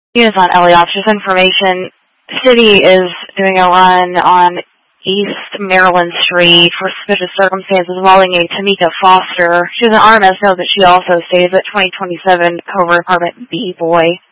News on Elliott, just information. City is doing a run on East Maryland Street for suspicious circumstances involving a Tamika Foster. She was an RMS note that she also stays at 2027 Cobra Apartment B boy.